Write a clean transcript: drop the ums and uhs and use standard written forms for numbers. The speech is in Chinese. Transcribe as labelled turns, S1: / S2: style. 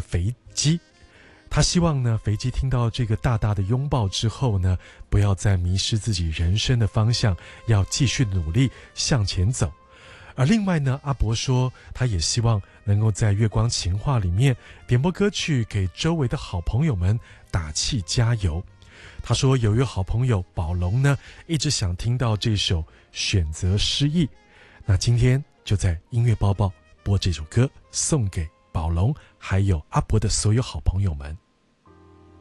S1: 肥鸡。他希望呢，肥鸡听到这个大大的拥抱之后呢，不要再迷失自己人生的方向，要继续努力向前走。而另外呢，阿伯说他也希望能够在月光情话里面点播歌曲给周围的好朋友们打气加油。他说有一位好朋友宝龙呢，一直想听到这首选择失忆，那今天就在音乐包包播这首歌送给宝龙还有阿伯的所有好朋友们。